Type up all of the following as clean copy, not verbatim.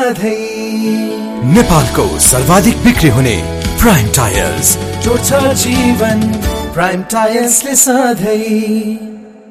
सधैं। नेपालको सर्वाधिक बिक्री हुने प्राइम टायर्स जोड्छ जीवन प्राइम टायर्सले सधैं।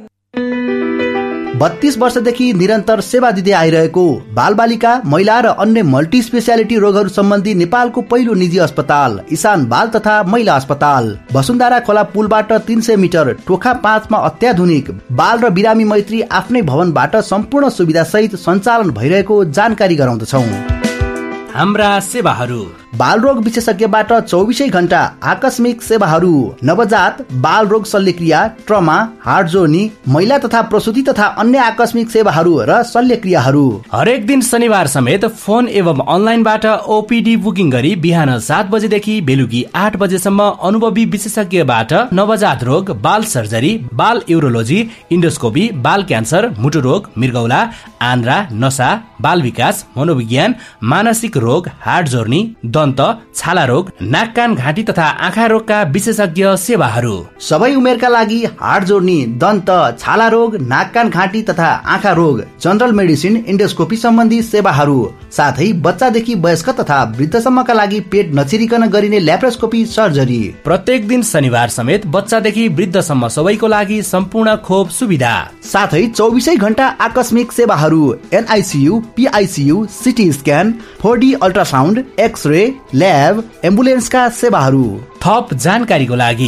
32 वर्षदेखि निरन्तर सेवा दिँदै आइरहेको बालबालिका, महिला र अन्य मल्टी स्पेशालिटी रोगहरू सम्बन्धी नेपालको पहिलो निजी अस्पताल इशान बाल तथा महिला अस्पताल वसुन्धरा खोला पुलबाट 300 मिटर टोखा 5 मा अत्याधुनिक बाल र बिरामी मैत्री आफ्नै भवनबाट सम्पूर्ण सुविधा सहित सञ्चालन भइरहेको जानकारी गराउँदछौँ। हाम्रा सेवाहरू: बालरोग विशेषज्ञबाट 24 घण्टा आकस्मिक सेवाहरू, नवजात बाल रोग शल्यक्रिया, ट्रमा, हार्ट जोर्नी, महिला तथा प्रसुति तथा अन्य आकस्मिक सेवाहरू र शल्यक्रियाहरू। हरेक दिन शनिबार समेत फोन एवं अनलाइनबाट ओपीडी बुकिङ गरी बिहान 7 बजेदेखि बेलुकी 8 बजेसम्म अनुभवी विशेषज्ञबाट नवजात रोग, बाल सर्जरी, बाल युरोलोजी, इन्डोस्कोपी, बाल क्यान्सर, मुटु रोग, मृगौला, आन्द्रा, नसा, बाल विकास, मनोविज्ञान, मानसिक रोग, हार्ट जोर्नी, दन्त, छाला रोग, नाक कान घाँटी तथा आँखा रोगका विशेषज्ञ सेवाहरू। सबै उमेरका लागि हार्ट जोर्नी, दन्त, छाला रोग, नाक कान घाँटी तथा आँखा रोग, जनरल मेडिसिन, इन्डोस्कोपी सम्बन्धी सेवाहरू, साथै बच्चादेखि वयस्क तथा वृद्धसम्मका लागि पेट नचिरिकन गरिने ल्याप्रोस्कोपी सर्जरी। प्रत्येक दिन शनिबार समेत बच्चादेखि वृद्धसम्म सबैको लागि सम्पूर्ण खोप सुविधा, साथै 24 घण्टा आकस्मिक सेवाहरू, NICU, पीआइसियु, CT scan, 4D ultrasound, x-ray, lab, एम्बुलेन्सका सेवाहरू। थप जानकारीको लागि